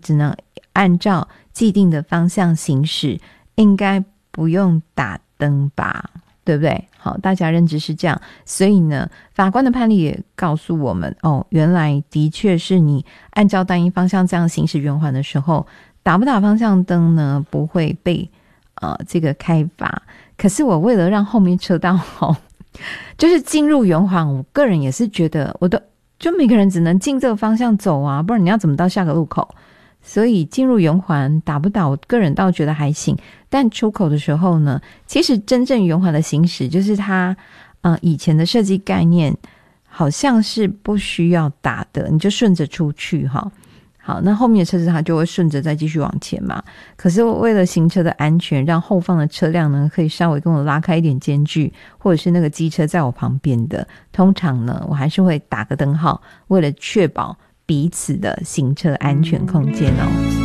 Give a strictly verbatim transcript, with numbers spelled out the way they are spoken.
只能按照既定的方向行驶，应该不用打灯吧，对不对？好，大家认知是这样，所以呢，法官的判例也告诉我们，哦，原来的确是你按照单一方向这样行驶圆环的时候，打不打方向灯呢，不会被呃这个开罚。可是我为了让后面车道好，就是进入圆环，我个人也是觉得，我都就每个人只能进这个方向走啊，不然你要怎么到下个路口？所以进入圆环打不打，我个人倒觉得还行。但出口的时候呢，其实真正圆环的行驶，就是它呃以前的设计概念好像是不需要打的，你就顺着出去哈。好，那后面的车子它就会顺着再继续往前嘛。可是为了行车的安全，让后方的车辆呢可以稍微跟我拉开一点间距，或者是那个机车在我旁边的，通常呢我还是会打个灯号，为了确保彼此的行车安全空间哦。